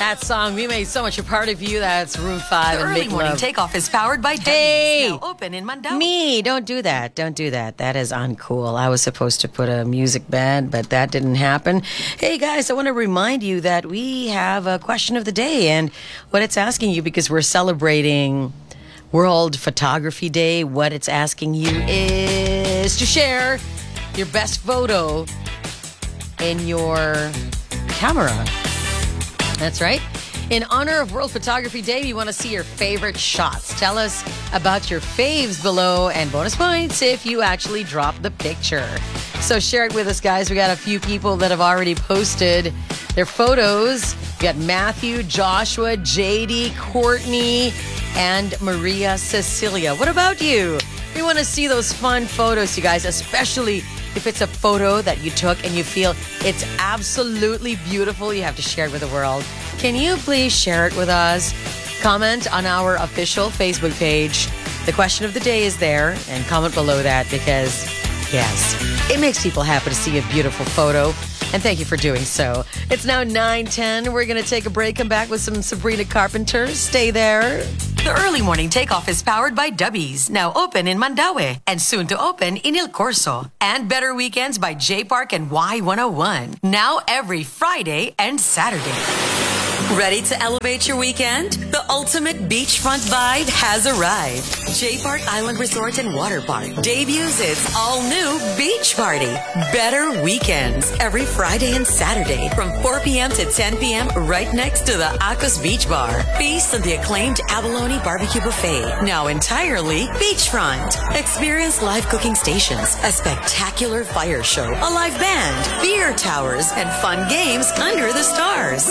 That song, We Made So Much a Part of You. That's Room 5 The and early Make morning Love. takeoff is powered by Debbie's. Hey! Now open in Mandaue. Me, don't do that. Don't do that. That is uncool. I was supposed to put a music bed, but that didn't happen. Hey guys, I want to remind you that we have a question of the day, and what it's asking you, because we're celebrating World Photography Day, what it's asking you is to share your best photo in your camera. That's right. In honor of World Photography Day, we want to see your favorite shots. Tell us about your faves below, and bonus points if you actually drop the picture. So share it with us, guys. We got a few people that have already posted their photos. We got Matthew, Joshua, JD, Courtney, and Maria Cecilia. What about you? We want to see those fun photos, you guys, especially if it's a photo that you took and you feel it's absolutely beautiful. You have to share it with the world. Can you please share it with us? Comment on our official Facebook page. The question of the day is there, and comment below that because, yes, it makes people happy to see a beautiful photo. And thank you for doing so. It's now 9:10. We're going to take a break. Come back with some Sabrina Carpenter. Stay there. The early morning takeoff is powered by Debbie's. Now open in Mandaue and soon to open in Il Corso. And Better Weekends by J Park and Y101. Now every Friday and Saturday. Ready to elevate your weekend? The ultimate beachfront vibe has arrived. J Park Island Resort and Water Park debuts its all-new beach party. Better Weekends every Friday and Saturday from 4 p.m. to 10 p.m. right next to the Acos Beach Bar. Feast on the acclaimed Abalone Barbecue Buffet, now entirely beachfront. Experience live cooking stations, a spectacular fire show, a live band, beer towers, and fun games under the stars.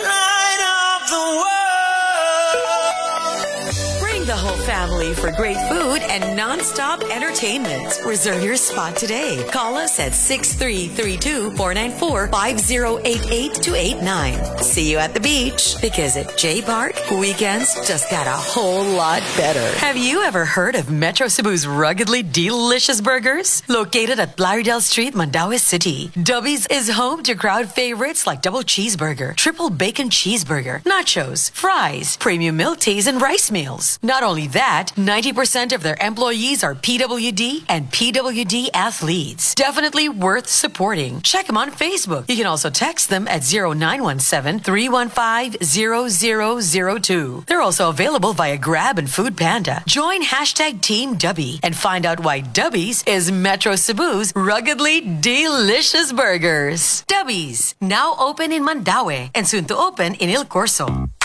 Bring the whole family for great food and non-stop entertainment. Reserve your spot today. Call us at 6332-494-5088-89. See you at the beach, because at J Park, weekends just got a whole lot better. Have you ever heard of Metro Cebu's ruggedly delicious burgers? Located at Lauderdale Street, Mandaue City, Debbie's is home to crowd favorites like double cheeseburger, triple bacon cheeseburger, nachos, fries, premium milk teas, and rice meals. Not only that, 90% of their employees are PWD and PWD athletes. Definitely worth supporting. Check them on Facebook. You can also text them at 0917-315-0002. They're also available via Grab and Food Panda. Join hashtag Team Debbie and find out why Debbie's is Metro Cebu's ruggedly delicious burgers. Debbie's, now open in Mandaue and soon to open in Il Corso.